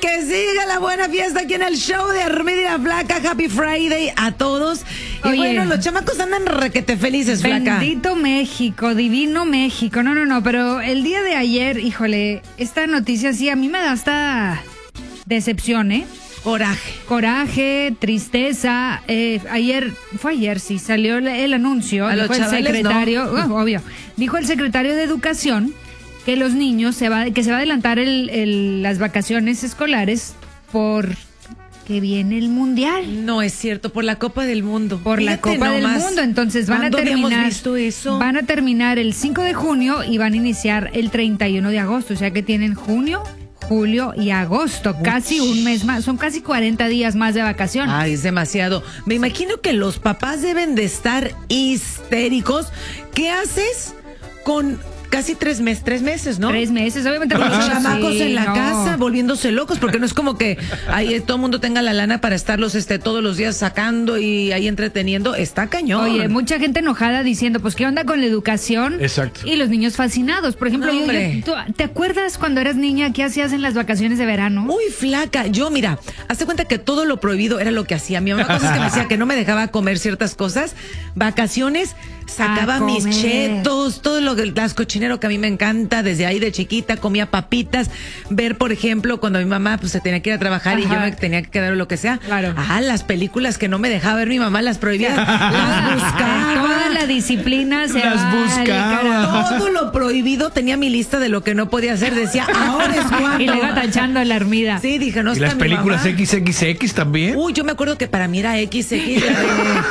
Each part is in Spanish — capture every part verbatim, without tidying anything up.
que siga la buena fiesta aquí en el show de Armida y la Flaca. Happy Friday a todos. Y Oye, bueno, los chamacos andan requete felices, Flaca. Bendito México, divino México. No, no, no, pero el día de ayer, híjole, esta noticia sí a mí me da hasta decepción, ¿eh? Coraje. Coraje, tristeza. Eh, ayer, fue ayer, sí, salió el, el anuncio. A los dijo el chavales, secretario, no. oh, obvio, dijo el secretario de Educación que los niños se va, que se va a adelantar el, el, las vacaciones escolares por que viene el mundial. No es cierto, por la Copa del Mundo. Por la Fíjate Copa nomás. del Mundo, entonces van a ¿Cuándo terminar. habíamos visto eso? Van a terminar el cinco de junio y van a iniciar el treinta y uno de agosto, o sea que tienen junio, julio y agosto, Uch. casi un mes más, son casi cuarenta días más de vacación. Ay, es demasiado. Me imagino que los papás deben de estar histéricos. ¿Qué haces con casi tres meses, tres meses, ¿no? Tres meses, obviamente. Con los sí, chamacos en la no. casa volviéndose locos, porque no es como que ahí todo el mundo tenga la lana para estarlos este todos los días sacando y ahí entreteniendo. Está cañón. Oye, mucha gente enojada diciendo, pues, ¿qué onda con la educación? Exacto. Y los niños fascinados. Por ejemplo, No, yo, hombre. yo- ¿tú- ¿te acuerdas cuando eras niña qué hacías en las vacaciones de verano? Uy, Flaca, yo mira, hazte cuenta que todo lo prohibido era lo que hacía. Mi mamá cosas que me decía que no me dejaba comer ciertas cosas. Vacaciones, sacaba A mis comer. chetos, todo lo que las cochinero que a mí me encanta. Desde ahí de chiquita comía papitas. Ver, por ejemplo, cuando mi mamá pues se tenía que ir a trabajar y yo Ajá. me tenía que quedar o lo que sea. Claro. Ah, las películas que no me dejaba ver mi mamá, las prohibía. Las buscaba. Toda la disciplina se Las va al buscaba. carajo. Todo lo prohibido tenía mi lista de lo que no podía hacer. Decía, ahora es cuando. Y le iba tachando la Armida. Sí, dije, no ¿Y está las mi películas mamá. equis equis equis también? Uy, yo me acuerdo que para mí era equis equis. la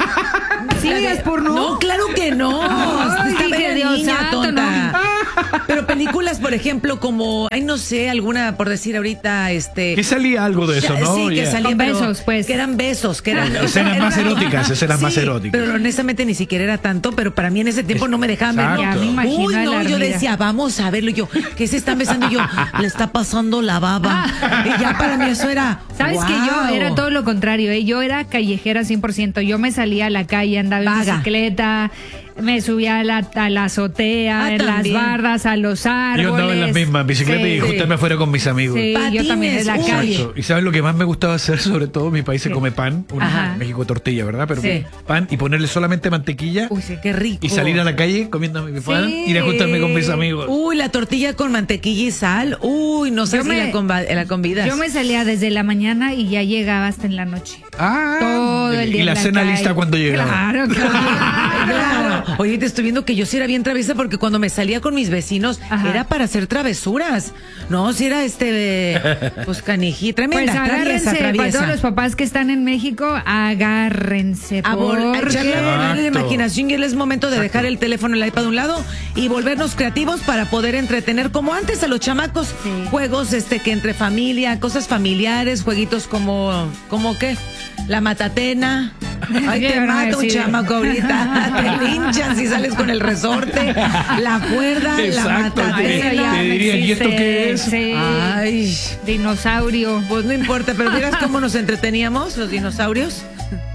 de- ¿Sí la de- veías porno? No, claro que no. Ay, Estaba dije, era Dios niña, santo, tonta. Pero películas, por ejemplo, como, ay, no sé, alguna, por decir ahorita, este... Que salía algo de eso, Ya, ¿no? Sí, que Ya. salían Con pero besos, pues. Que eran besos, que eran... Escenas más eróticas, escenas Sí, más eróticas. pero honestamente ni siquiera era tanto, pero para mí en ese tiempo no me dejaban verlo. Exacto. Ya me imagino Uy, a la no, yo Armida. decía, vamos a verlo. Y yo, ¿qué se están besando? Y yo, le está pasando la baba. Y ya para mí eso era... ¿Sabes que yo wow. era todo lo contrario? ¿eh? Yo era callejera cien por ciento. Yo me salía a la calle, andaba en Vaga. bicicleta, me subía a la, a la azotea, Ah, en también. las bardas, a los árboles. Yo andaba en las mismas bicicletas Sí. y juntarme afuera con mis amigos. Sí, yo Patines, también en la uy. calle. Exacto. ¿Y sabes lo que más me gustaba hacer? Sobre todo, mi país se come pan. Un- Ajá. México tortilla, ¿verdad? Pero Sí. pan y ponerle solamente mantequilla Uy, sí, qué rico. y salir a la calle comiendo mi pan Sí. y ir a juntarme con mis amigos. Uy, la tortilla con mantequilla y sal. Uy, no sé Yo si me- la, conva- la convidas. Yo me salía desde la mañana y ya llegaba hasta en la noche. Ah, Todo el día y la en la cena calle. lista cuando llegaba. Claro, claro. Claro. Oye, te estoy viendo que yo sí era bien traviesa porque cuando me salía con mis vecinos Ajá. era para hacer travesuras. No, si era este, de, pues canijí, tremenda, Pues traviesa, agárrense, para traviesa. todos los papás que están en México, agárrense. A, vol- a echarle a volar la Exacto. imaginación y es momento de dejar el teléfono, el iPad a un lado y volvernos creativos para poder entretener como antes a los chamacos. Sí. Juegos este que entre familia, cosas familiares, jueguitos como, como qué, la matatena. Ay, te Yo no mato un decía. chamaco ahorita. Te linchan si sales con el resorte, la cuerda, Exacto, la te- matatena. te dirían, ¿y esto qué es? Sí. Ay, Dinosaurio. pues no importa, pero miras cómo nos entreteníamos los dinosaurios.